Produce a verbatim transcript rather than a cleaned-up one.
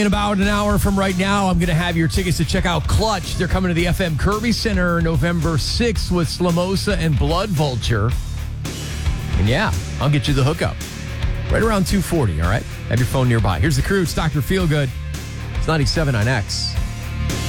In about an hour from right now, I'm going to have your tickets to check out Clutch. They're coming to the F M Kirby Center November sixth with Slamosa and Blood Vulture. And yeah, I'll get you the hookup. Right around two forty, all right? Have your phone nearby. Here's the crew. It's Doctor Feelgood. It's ninety-seven on X.